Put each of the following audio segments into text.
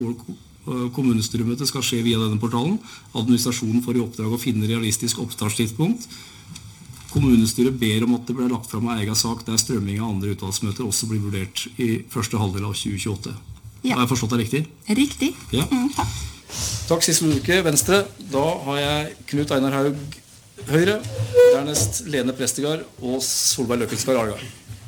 Kommunestyremøtet skal skje via denne portalen. Administrasjonen får i oppdrag å finne realistisk oppstartstidspunkt. Kommunestyret ber om at det blir lagt frem en egen sak der strømming av andre utvalgsmøter også blir vurdert i første halvdel av 2028. Ja. Har jeg forstått det riktig? Riktig. Ja. Takk. Takk, Sissel Ulrike, Venstre. Da har jeg Knut Einar Haug, Høyre, dernest Lene Prestegard og Solveig Løkelsgard Argard.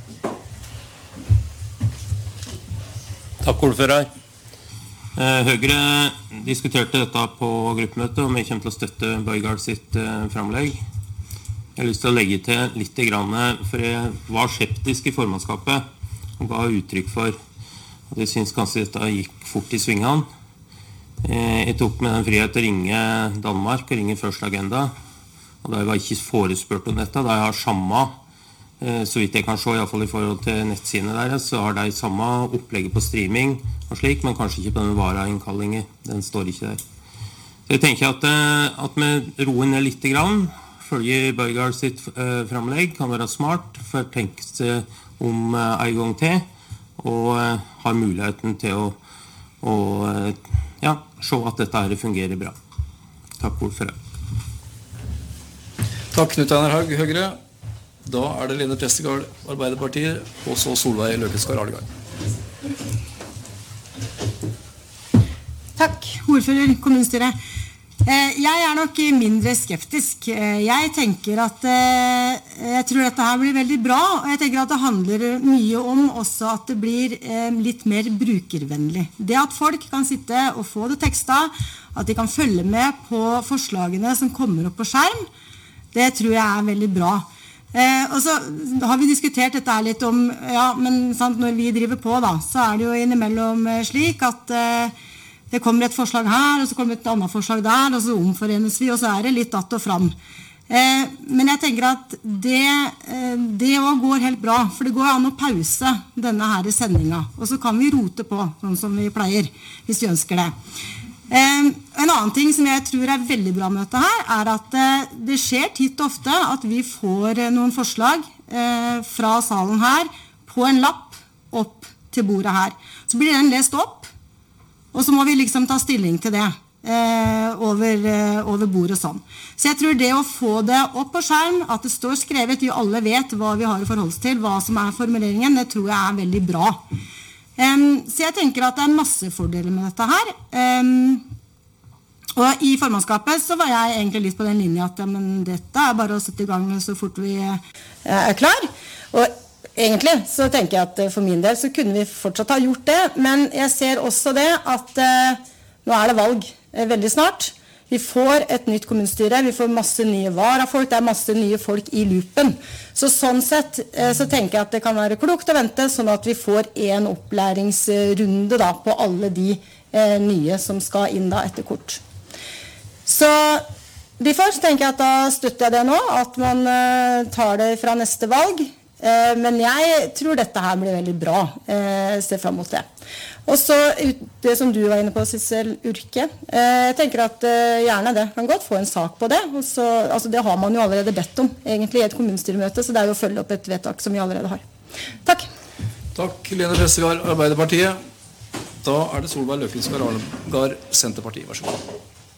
Takk, ordfører. Høyre diskuterte dette på gruppemøtet, og vi kommer til å støtte Bøygard sitt framlegg. Jeg har lyst til å legge til litt grann, for jeg var skeptisk i formannskapet og ga uttrykk for at jeg synes kanskje dette gikk fort i svingene. Jeg tok med den frihet til å ringe Danmark og ringe First Agenda, og da jeg var ikke forespurt om dette, da jeg har samme, så vidt jeg kan se, i hvert fall i forhold til nettsidene deres, så har de samme opplegget på streaming og slik, men kanskje ikke på den varainnkallinger, den står ikke der. Så jeg tenker at vi roer ned litt grann, følge Bøygard sitt framlegg, kan være smart, for å tenke seg om en gang til, og har muligheten til å se at dette her fungerer bra. Takk, ordfører. Takk, Knut Einar Haug, Høyre. Da det Lene Prestegard, Arbeiderpartiet, og så Solveig Løkelsgard Argard. Takk, ordfører, kommunestyret. Jeg nok mindre skeptisk. Jeg tenker at jeg tror dette her blir veldig bra, og jeg tenker at det handler mye om også at det blir litt mer brukervennlig. Det at folk kan sitte og få det tekstet, at de kan følge med på forslagene som kommer opp på skjerm, det tror jeg veldig bra. Og så har vi diskutert dette her litt om, ja, men sant, når vi driver på da, så det jo innimellom slik at det kommer et forslag her, og så kommer et annet forslag der, og så omforenes vi, og så det litt datt og fram. Men jeg tenker at det også går helt bra, for det går an å pause denne her sendingen, og så kan vi rote på, sånn som vi pleier, hvis vi ønsker det. En annen ting som jeg tror veldig bra med dette her, at det skjer titt og ofte at vi får noen forslag fra salen her på en lapp opp til bordet her. Så blir den lest opp, og så må vi liksom ta stilling til det over bordet sånn. Så jeg tror det å få det opp på skjerm, at det står skrevet, vi alle vet hva vi har å forholde til, hva som formuleringen, det tror jeg veldig bra. Så jeg tenker at det masse fordeler med dette her. Og i formannskapet så var jeg egentlig litt på den linjen at men dette bare å sette i gang så fort vi klar. Og egentlig så tenker jeg at for min del så kunne vi fortsatt ha gjort det, men jeg ser også det at nå det valg veldig snart. Vi får et nytt kommunestyre, vi får masse nye varafolk, det masse nye folk i loopen. Så sånn sett så tenker jeg at det kan være klokt å vente, sånn at vi får en opplæringsrunde da, på alle de nye som skal inn da etter kort. Så derfor tenker jeg at da støtter jeg det nå, at man tar det fra neste valg. Men jeg tror dette her blir veldig bra, se frem mot det. Og så det som du var inne på, Sissel Urke, jeg tenker at gjerne det kan godt få en sak på det. Og så, altså det har man jo allerede bedt om, egentlig i et kommunestyremøte, så det jo å følge opp et vedtak som vi allerede har. Takk. Takk, Lene Prestegard, Arbeiderpartiet. Da det Solveig Løkelsgard Argard, Senterpartiet. Vær så god.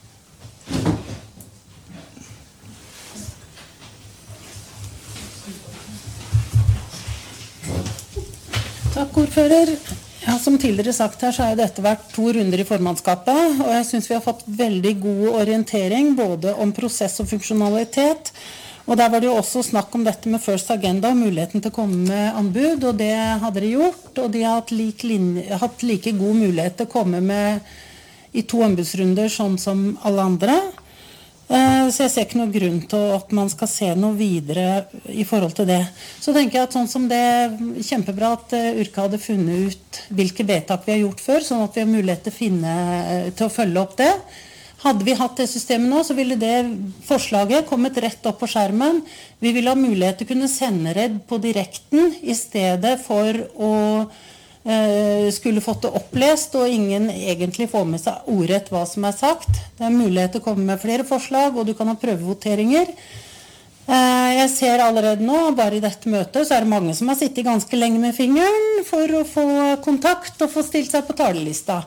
Takk, ordfører. Ja, som tidligere sagt her, så dette vært 2 runder i formannskapet, og jeg synes vi har fått veldig god orientering, både om prosess og funksjonalitet, og der var det jo også snakk om dette med First Agenda, og muligheten til å komme med anbud, og det hadde de gjort, og de har hatt like god mulighet til å komme med i 2 anbudsrunder, sånn som alle andre. Så jeg ser ikke noe grunn til at man skal se noe videre i forhold til det. Så tenker jeg at sånn som det kjempebra at Urke hadde funnet ut hvilke vedtak vi har gjort før, sånn at vi har mulighet til å følge opp det. Hadde vi hatt det systemet nå, så ville det forslaget kommet rett opp på skjermen. Vi ville ha mulighet til å kunne sende det på direkten i stedet for å skulle fått det opplest, og ingen egentlig får med seg ordrett hva som sagt. Det mulighet til å komme med flere forslag, og du kan ha prøvevoteringer. Jeg ser allerede nå, bare i dette møtet, så det mange som har sittet ganske lenge med fingeren for å få kontakt og få stilt seg på talelista.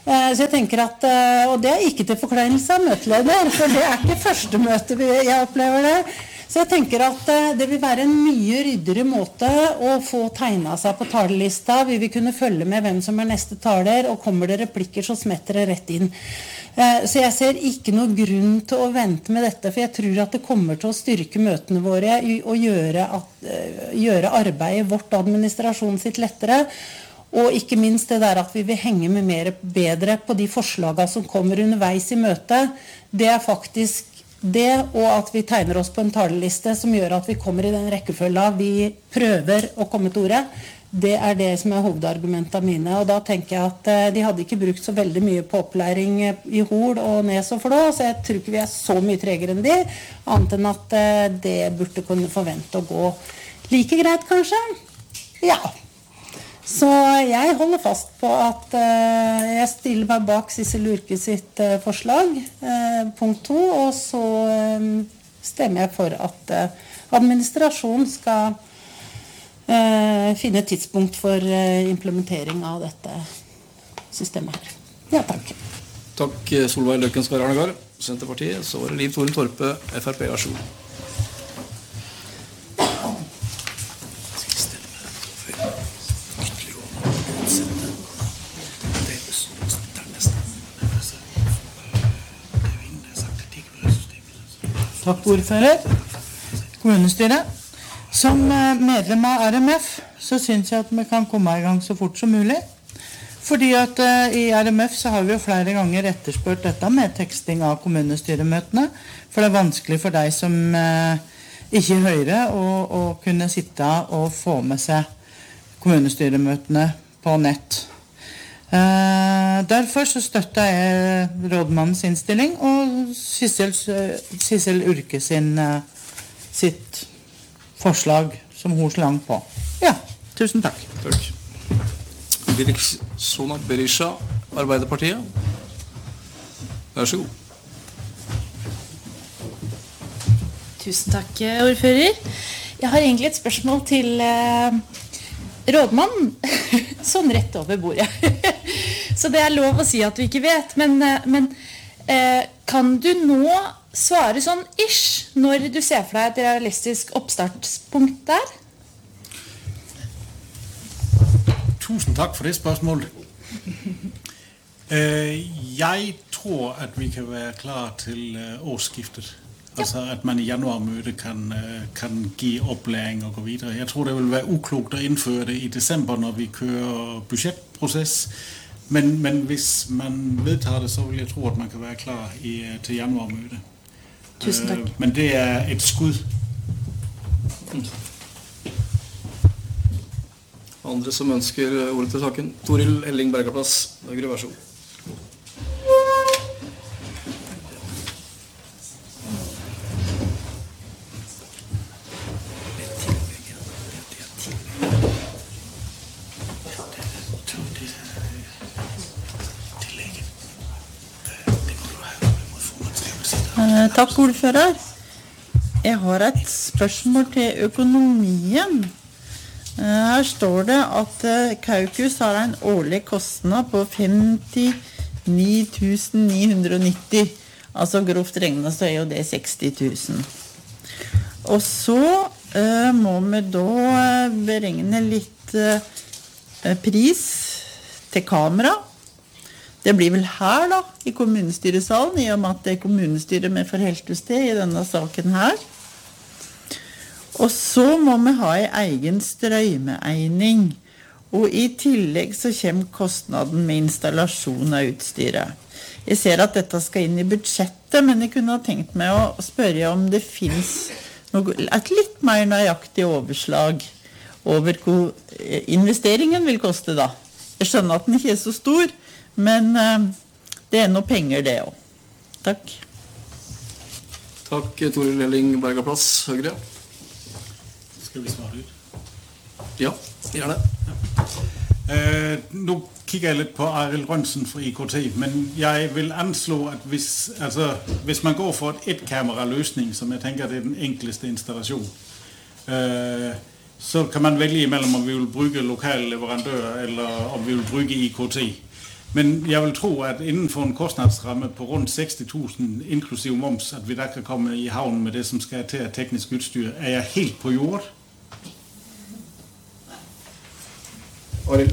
Så jeg tenker at, og det ikke til forkleinelse av møteleder, for det ikke første møte jeg opplever det. Så jeg tenker at det vil være en mye ryddigere måte å få tegnet seg på talelista. Vi vil kunne følge med hvem som neste taler, og kommer det replikker så smetter det rett inn. Så jeg ser ikke noe grunn til å vente med dette, for jeg tror at det kommer til å styrke møtene våre og gjøre arbeidet vårt administrasjon sitt lettere. Og ikke minst det der at vi vil henge med bedre på de forslagene som kommer underveis i møtet. Det faktisk det, og at vi tegner oss på en taleliste som gjør at vi kommer i den rekkefølga vi prøver å komme til ordet. Det det som hovedargumentene mine, og da tenker jeg at de hadde ikke brukt så veldig mye på opplæring i hol og nes og flå, så jeg tror ikke vi så mye tregere enn de, annet enn at det burde kunne forvente å gå like greit kanskje. Ja. Så jeg holder fast på at jeg stiller meg bak Sissel Urke sitt forslag, punkt 2, og så stemmer jeg for at administrasjonen skal finne et tidspunkt for implementering av dette systemet her. Ja, takk. Takk, Solveig Løkken Skar-Arnegard, Senterpartiet. Så var det Liv Toren Torpe, FrP, vær så god. Takk, ordfører. Kommunestyret. Som medlem av RMF så synes jeg at vi kan komme i gang så fort som mulig. Fordi at i RMF så har vi jo flere ganger etterspurt dette med teksting av kommunestyremøtene. For det vanskelig for deg som ikke hører å kunne sitte og få med seg kommunestyremøtene på nett. Derfor så støtter jeg rådmannens innstilling og Sissel Urke sitt forslag som hun slang på. Ja, tusen takk. Takk. Sona Berisha, Arbeiderpartiet. Vær så god. Tusen takk, ordfører. Jeg har egentlig et spørsmål til rådmannen, sånn rett over bordet. Så det lov å si at du ikke vet, men kan du nå svare sånn ish når du ser for deg et realistisk oppstartspunkt der? Tusen takk for det spørsmålet. Jeg tror at vi kan være klar til årsskiftet. Altså at man i januarmødet kan give opplæring og gå videre. Jeg tror det vil være uklogt å innføre det i desember når vi kører budsjettprocess. Men hvis man vedtager det, så vil jeg tro at man kan være klar til januarmødet. Tusen takk. Men det et skud. Andre som ønsker ordet til saken. Toril Elling Bergaplass, Høyre, vær så god. Takk, ordfører. Jeg har et spørsmål til økonomien. Her står det at Kaukus har en årlig kostnad på 59 990. Altså grovt regnet så jo det 60 000. Og så må vi da beregne litt pris til kamera. Det blir vel her da, i kommunestyresalen, i og med at det kommunestyret vi forholder oss til i denne saken her. Og så må vi ha en egen strømmeegning, og i tillegg så kommer kostnaden med installasjon av utstyret. Jeg ser at dette skal inn i budsjettet, men jeg kunne ha tenkt meg å spørre om det finnes et litt mer nøyaktig overslag over hvor investeringen vil koste da. Jeg skjønner at den ikke så stor, men det noe penger det også. Takk. Takk, Toril Elling Bergaplass, Høyre. Skal vi svare ut? Ja, gjerne. Nu kigger jeg litt på Arild Rønsen fra IKT, men jeg vil anslå at hvis man går for et kamera-løsning, som jeg tenker det den enkleste installasjon, så kan man velge imellom om vi vil bruke lokale leverandører, eller om vi vil bruke IKT. Men jeg vil tro, at innenfor en kostnadsramme på rundt 60.000 inklusiv moms, at vi der kan komme i havn med det, som skal til af teknisk udstyr. Er jeg helt på jordet? Arild?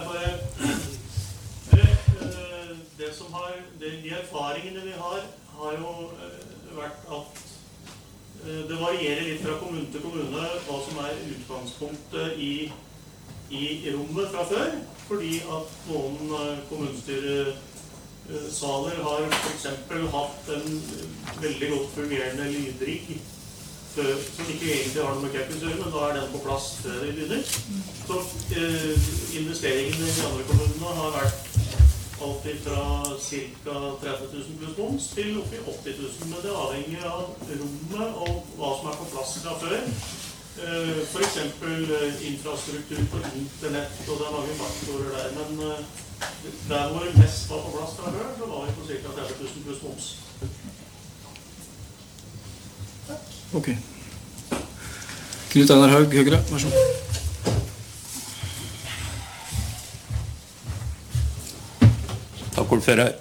De erfaringene vi har jo vært at det varierer litt fra kommune til kommune hva som utgangspunktet i rommet fra før, fordi at noen kommunestyresaler har for eksempel hatt en veldig godt fungerende lydrigg som ikke egentlig har noe med Kaukus å gjøre, men da den på plass før de begynner. Så investeringene i de andre kommunene har vært alltid fra ca. 30.000 pluss moms til oppi 80.000, men det avhenger av rommet og hva som på plass fra før. For eksempel infrastruktur på internett, og det mange faktorer der, men der hvor det mest var på plass fra før, så var vi på ca. 30.000 pluss moms. Ok. Knut Einar Haug, Høyre, vær så god. Takk, ordfører.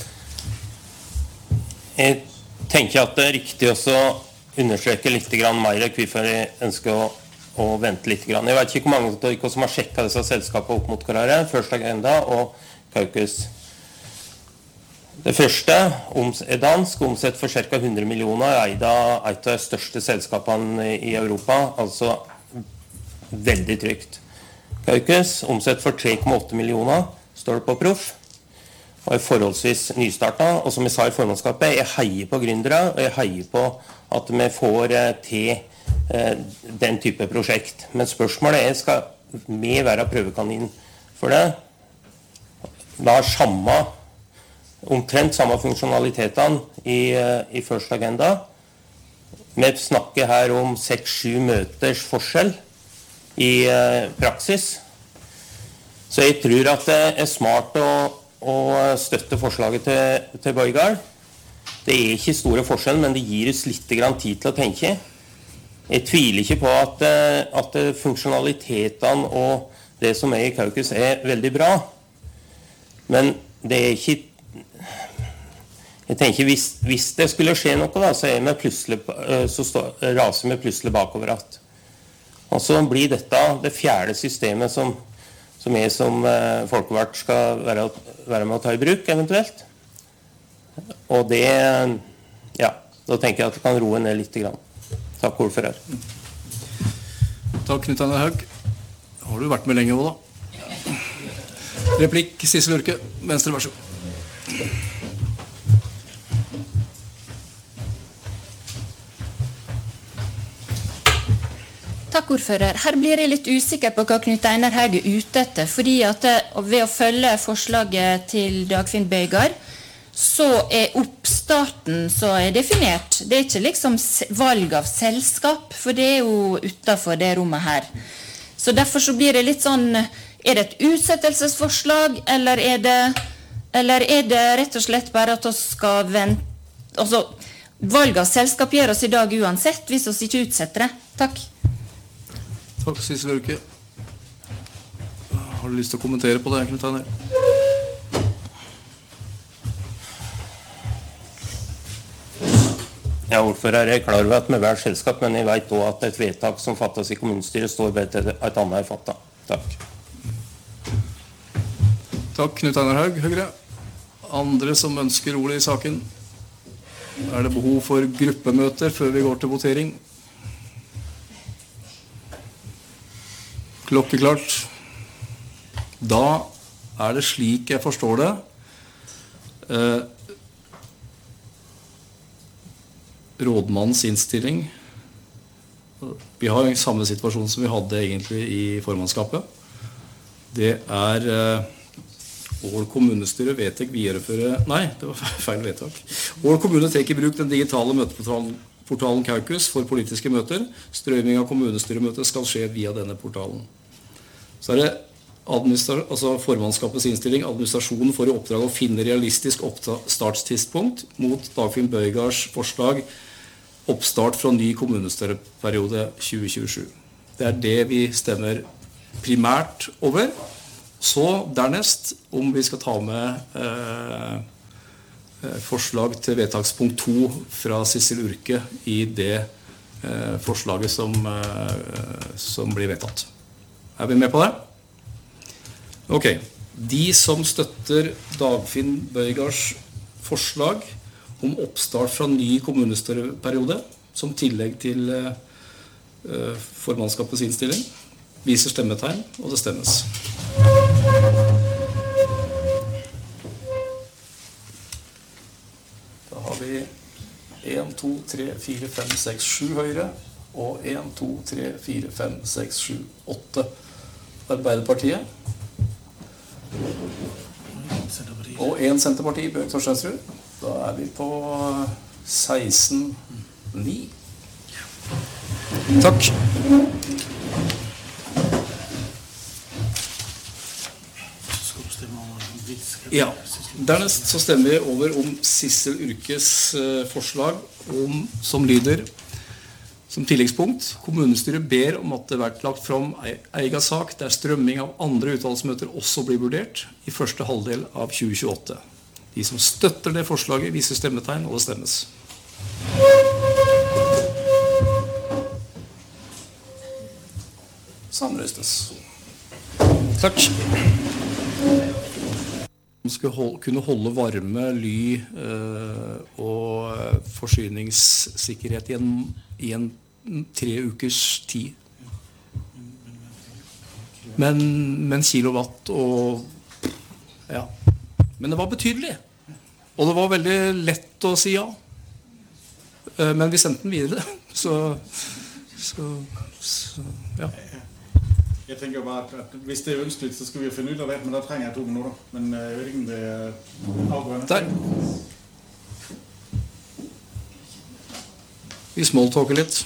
Jeg tenker at det riktig også å understreke litt mer hvorfor jeg ønsker å vente litt. Jeg vet ikke hvor mange av dere som har sjekket disse selskapene opp mot hverandre, First Agenda og Kaukus. Det første dansk, omsett for ca. 100 millioner, eid av et av de største selskapene i Europa, altså veldig trygt. Kaukus, omsett for 3,8 millioner, står det på Proff, og forholdsvis nystartet, og som jeg sa i formannskapet, jeg heier på gründere, og jeg heier på at vi får til den type prosjekt. Men spørsmålet skal vi være prøvekanin for det? Da omtrent samme funksjonalitetene i First Agenda. Vi snakker her om 6-7 møters forskjell i praksis. Så jeg tror at det smart å støtte forslaget til Borgard. Det ikke store forskjell, men det gir oss litt tid til å tenke. Jeg tviler ikke på at funksjonalitetene og det som i Kaukus veldig bra. Men det ikke... Jeg tenker, hvis det skulle skje noe, da, så raser vi plutselig bakover at. Og så blir dette det fjerde systemet som jeg som folkevalgt skal være med å ta i bruk, eventuelt. Og det, ja, da tenker jeg at det kan roe ned litt grann. Takk, ordfører. Takk, Knut Einar Haug. Har du vært med lenge også, da? Replikk, Sissel Urke, Venstre, vær så god. Takk, ordfører. Her blir jeg litt usikker på hva Knut Einar Haug ute etter, fordi at ved å følge forslaget til Dagfinn Bøygard, så oppstarten så definert. Det ikke liksom valg av selskap, for det jo utenfor det rommet her. Så derfor så blir det litt sånn, det et utsettelsesforslag, eller det rett og slett bare at vi skal vente, altså valg av selskap gjør oss i dag uansett, hvis vi ikke utsetter det. Takk. Takk, Sissel Urke. Har du lyst til å kommentere på det, Knut Einar? Ja, ordfører klar over at vi hver selskap, men jeg vet også at et vedtak som fattes i kommunestyret står bare til et annet fattet. Takk. Takk, Knut Einar Haug, Høyre. Andre som ønsker ordet i saken? Det behov for gruppemøter før vi går til votering? Klokkeklart. Da det slik jeg forstår det. Rådmannens innstilling. Vi har en samme situasjon som vi hadde egentlig i formannskapet. Det Ål kommunestyre vedtek videreføre... Nei, det var feil vedtak. Ål kommune tek i bruk den digitale møteportalen Kaukus for politiske møter. Strømming av kommunestyremøter skal skje via denne portalen. Så det formannskapets innstilling, administrasjonen får i oppdrag å finne realistisk oppstartstidspunkt mot Dagfinn Bøygards forslag oppstart fra ny kommunestyreperiode 2027. Det det vi stemmer primært over. Så dernest, om vi skal ta med forslag til vedtakspunkt 2 fra Sissel Urke i det forslaget som blir vedtatt. Vi med på det? Ok. De som støtter Dagfinn Bøygards forslag om oppstart fra ny kommunestyreperiode, som tillegg til formannskapets innstilling, viser stemmetegn, og det stemmes. Da har vi 1, 2, 3, 4, 5, 6, 7 Høyre, og 1, 2, 3, 4, 5, 6, 7, 8 Arbeiderpartiet. Og 1 Senterparti, Bjørg Torstensrud. Da vi på 16-9. Takk. Ja, dernest så stemmer vi over om Sissel Urkes forslag som lyder som tilleggspunkt. Kommunestyret ber om at det vært lagt fram egen sak der strømming av andre utvalgsmøter også blir vurdert i første halvdel av 2028. De som støtter det forslaget viser stemmetegn, og det stemmes. Samrøstes. Takk. Man skal kunne holde varme, ly og forsyningssikkerhet i en 3 ukers tid. Men kilowatt og ja. Men det var betydelig. Og det var veldig lett å si ja. Men vi sendte den videre. Så ja. Jeg tænker bare, at hvis det ønskeligt, så skal vi finde ud af det, men der trænger jeg 2 minutter. Men jeg ved ikke, om det afgørende. Der. Vi smalltalker litt.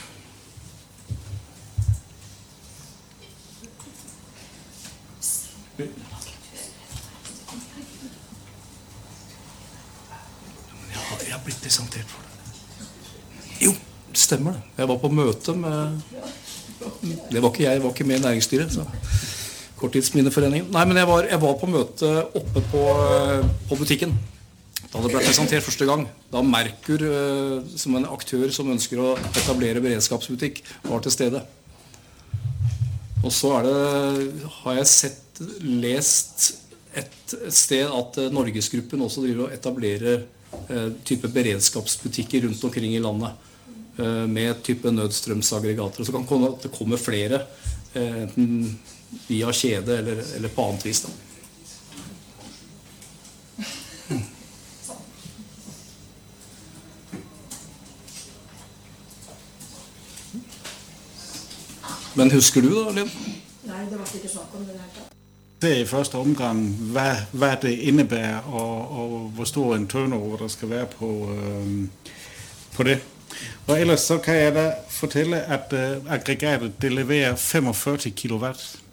Jeg har blitt presentert for det. Jo, det stemmer det. Jeg var på møte med... Det var ikke jeg var ikke med i næringsstyret, så Korttidsminneforeningen. Nei, men jeg var på møte oppe på butikken, da det ble presentert første gang. Da Merkur, som en aktør som ønsker å etablere beredskapsbutikk, var til stede. Og så har jeg lest et sted at Norgesgruppen også driver og etablerer type beredskapsbutikker rundt omkring i landet. Med type nødstrømsaggregater, så kan det komme flere enten via kjede eller på annet vis da. Men husker du da, Linn? Nei, det var ikke snakk om det her. Det i første omgang, hvad det indebærer, og hvor stor en turnover der skal være på det. Og ellers så kan jeg da fortælle, at aggregatet det leverer 45 kilowatt